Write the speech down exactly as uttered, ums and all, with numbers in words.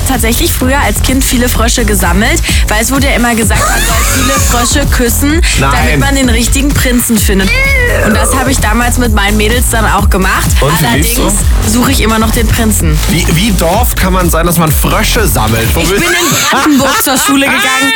tatsächlich früher als Kind viele Frösche gesammelt, weil es wurde ja immer gesagt, man soll viele Frösche küssen, Nein. damit man den richtigen Prinzen findet. Und das habe ich damals mit meinen Mädels dann auch gemacht. Und, wie Allerdings lief's so? suche ich immer noch den Prinzen. Wie, wie Dorf kann man sein, dass man Frösche sammelt? Wo Ich bist- bin in Brandenburg zur Schule gegangen